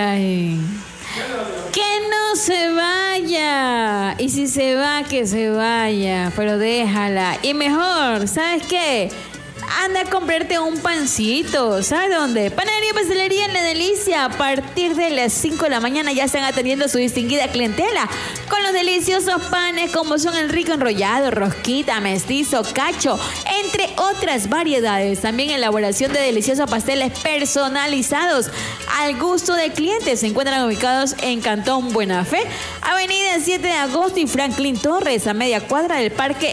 ay. Que no se vaya. Y si se va, que se vaya. Pero déjala. Y mejor, ¿sabes qué? Anda a comprarte un pancito. ¿Sabes dónde? Panadería Pastelería en La Delicia. A partir de las 5 de la mañana ya están atendiendo a su distinguida clientela con los deliciosos panes como son el rico enrollado, rosquita, mestizo, cacho, entre otras variedades. También elaboración de deliciosos pasteles personalizados al gusto del cliente. Se encuentran ubicados en Cantón Buena Fe, Avenida 7 de Agosto y Franklin Torres, a media cuadra del Parque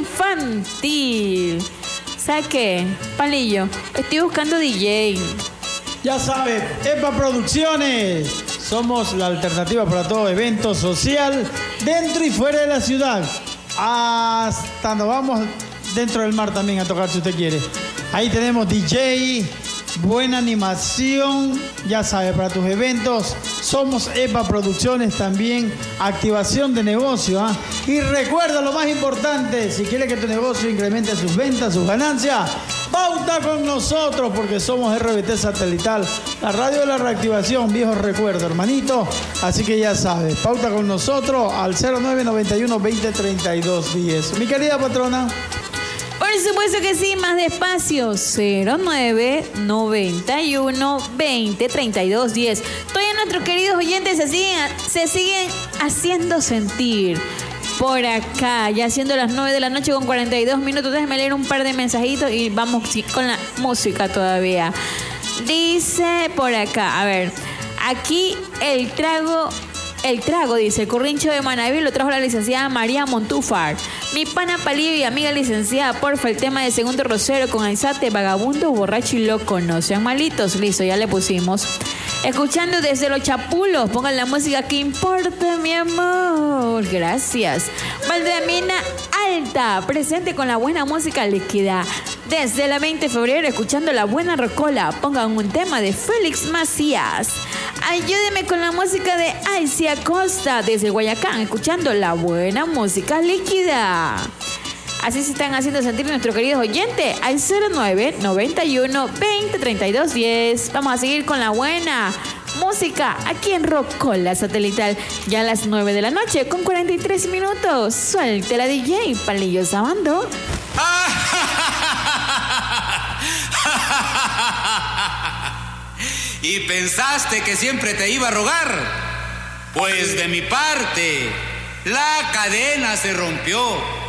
Infantil. ¿Sabes qué, Palillo? Estoy buscando DJ. Ya sabes, EPA Producciones. Somos la alternativa para todo evento social dentro y fuera de la ciudad. Hasta nos vamos dentro del mar también a tocar si usted quiere. Ahí tenemos DJ, buena animación, ya sabes, para tus eventos. Somos EPA Producciones también, activación de negocio. Y recuerda lo más importante, si quieres que tu negocio incremente sus ventas, sus ganancias, pauta con nosotros porque somos RBT Satelital, la radio de la reactivación, viejos recuerdos, hermanito. Así que ya sabes, pauta con nosotros al 0991 20 32 10. Mi querida patrona. Por supuesto que sí, más despacio. 09 91 20 32 10. Todavía nuestros queridos oyentes se siguen haciendo sentir por acá, ya siendo las 9 de la noche con 42 minutos. Déjenme leer un par de mensajitos y vamos con la música todavía. Dice por acá, a ver, aquí el trago, dice, el corrincho de Manaví lo trajo la licenciada María Montúfar. Mi pana Palillo y amiga licenciada, porfa, el tema de Segundo Rosero con Aizate, vagabundo, borracho y loco, no sean malitos. Listo, ya le pusimos. Escuchando desde Los Chapulos, pongan la música que importa, mi amor. Gracias. Valdeamina Alta, presente con la buena música líquida. Desde la 20 de febrero, escuchando la buena rocola, pongan un tema de Félix Macías. Ayúdeme con la música de Aicia Costa, desde Guayacán, escuchando la buena música líquida. Así se están haciendo sentir nuestros queridos oyentes al 09 91 20 32 10. Vamos a seguir con la buena música aquí en Rocola Satelital. Ya a las 9 de la noche con 43 minutos. Suelte la DJ, Palillo Sabando. ¿Y pensaste que siempre te iba a rogar? Pues de mi parte, la cadena se rompió.